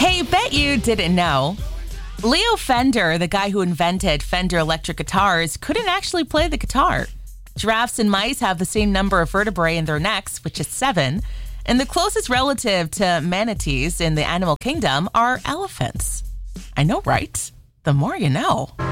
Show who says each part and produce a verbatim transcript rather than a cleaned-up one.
Speaker 1: Hey, bet you didn't know. Leo Fender, the guy who invented Fender electric guitars, couldn't actually play the guitar. Giraffes and mice have the same number of vertebrae in their necks, which is seven. And the closest relative to manatees in the animal kingdom are elephants. I know, right? The more you know.